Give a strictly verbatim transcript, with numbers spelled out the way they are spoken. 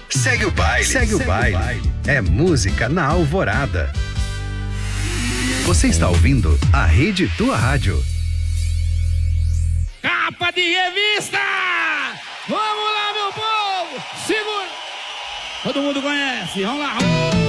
Segue o baile. Segue o baile. É música na Alvorada. Você está ouvindo a Rede Tua Rádio. Capa de revista! Vamos lá, meu povo! Segura! Todo mundo conhece, vamos lá!